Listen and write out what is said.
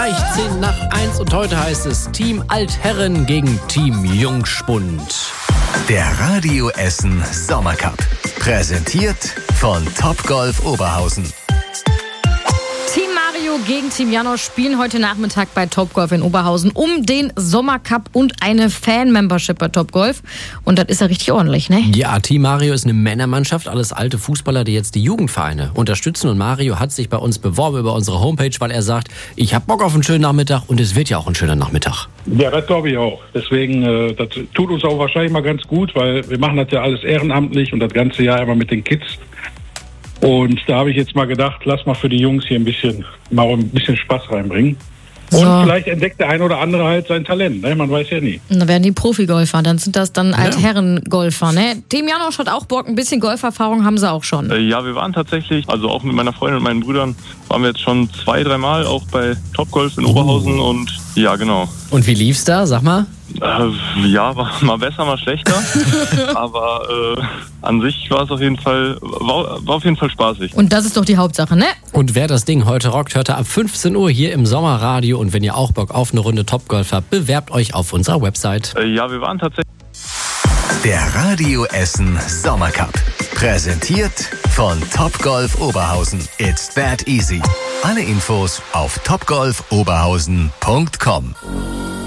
10:10 und heute heißt es Team Altherren gegen Team Jungspund. Der Radio Essen Sommercup. Präsentiert von Topgolf Oberhausen. Team Mario gegen Team Janosch spielen heute Nachmittag bei Topgolf in Oberhausen um den Sommercup und eine Fan-Membership bei Topgolf. Und das ist ja richtig ordentlich, ne? Ja, Team Mario ist eine Männermannschaft, alles alte Fußballer, die jetzt die Jugendvereine unterstützen. Und Mario hat sich bei uns beworben über unsere Homepage, weil er sagt, ich hab Bock auf einen schönen Nachmittag und es wird ja auch ein schöner Nachmittag. Ja, das glaube ich auch. Deswegen, das tut uns auch wahrscheinlich mal ganz gut, weil wir machen das ja alles ehrenamtlich und das ganze Jahr immer mit den Kids. Und da habe ich jetzt mal gedacht, lass mal für die Jungs hier ein bisschen Spaß reinbringen. Und vielleicht entdeckt der eine oder andere halt sein Talent, ne? Man weiß ja nie. Da werden die Profigolfer, dann sind das dann Altherrengolfer, ne? Team Janosch hat auch Bock, ein bisschen Golferfahrung haben sie auch schon. Ja, wir waren tatsächlich, also auch mit meiner Freundin und meinen Brüdern, waren wir jetzt schon 2-3 Mal auch bei Topgolf in Oberhausen und ja, genau. Und wie lief's da, sag mal? Ja, war mal besser, mal schlechter, aber an sich war auf jeden Fall spaßig. Und das ist doch die Hauptsache, ne? Und wer das Ding heute rockt, hört ab 15 Uhr hier im Sommerradio. Und wenn ihr auch Bock auf eine Runde Topgolf habt, bewerbt euch auf unserer Website. Ja, wir waren tatsächlich... Der Radio Essen Sommercup. Präsentiert von Topgolf Oberhausen. It's that easy. Alle Infos auf topgolfoberhausen.com.